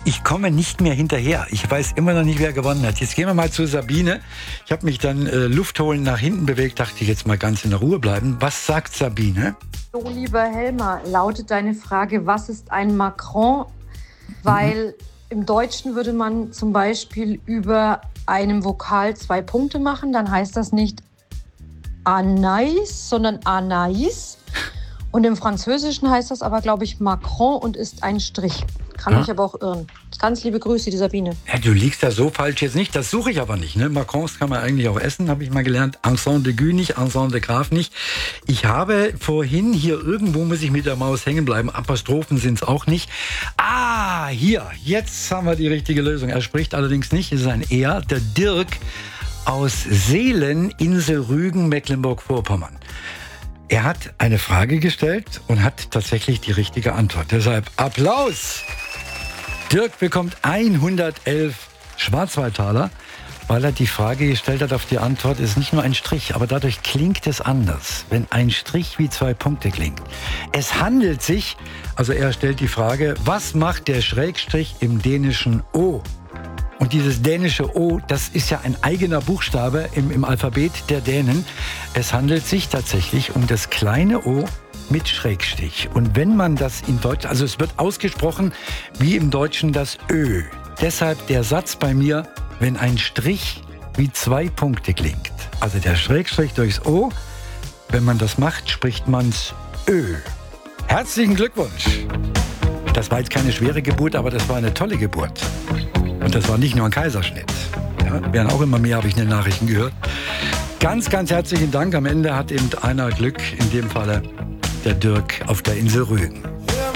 Ich komme nicht mehr hinterher. Ich weiß immer noch nicht, wer gewonnen hat. Jetzt gehen wir mal zu Sabine. Ich habe mich dann Luft holen nach hinten bewegt, dachte ich jetzt mal ganz in der Ruhe bleiben. Was sagt Sabine? So, lieber Helmer, lautet deine Frage, was ist ein Macron? Weil im Deutschen würde man zum Beispiel über einem Vokal 2 Punkte machen. Dann heißt das nicht Anais, sondern Anais. Und im Französischen heißt das aber, glaube ich, Macron und ist ein Strich. Kann mich aber auch irren. Ganz liebe Grüße, die Sabine. Ja, du liegst da so falsch jetzt nicht. Das suche ich aber nicht. Ne? Macrons kann man eigentlich auch essen, habe ich mal gelernt. Ensemble de Gue nicht, Ensemble de Graf nicht. Ich habe vorhin hier irgendwo, muss ich mit der Maus hängen bleiben, Apostrophen sind es auch nicht. Ah, hier, jetzt haben wir die richtige Lösung. Er spricht allerdings nicht, es ist ein Er, der Dirk aus Seelen, Insel Rügen, Mecklenburg-Vorpommern. Er hat eine Frage gestellt und hat tatsächlich die richtige Antwort. Deshalb Applaus! Dirk bekommt 111 Schwarzwaldtaler, weil er die Frage gestellt hat auf die Antwort. Es ist nicht nur ein Strich, aber dadurch klingt es anders, wenn ein Strich wie 2 Punkte klingt. Es handelt sich, also er stellt die Frage, was macht der Schrägstrich im dänischen O? Und dieses dänische O, das ist ja ein eigener Buchstabe im Alphabet der Dänen. Es handelt sich tatsächlich um das kleine O mit Schrägstrich. Und wenn man das in Deutsch, also es wird ausgesprochen wie im Deutschen das Ö. Deshalb der Satz bei mir, wenn ein Strich wie 2 Punkte klingt. Also der Schrägstrich durchs O, wenn man das macht, spricht man's Ö. Herzlichen Glückwunsch! Das war jetzt keine schwere Geburt, aber das war eine tolle Geburt. Und das war nicht nur ein Kaiserschnitt. Ja, werden auch immer mehr, habe ich in den Nachrichten gehört. Ganz, ganz herzlichen Dank. Am Ende hat eben einer Glück, in dem Falle der Dirk auf der Insel Rügen.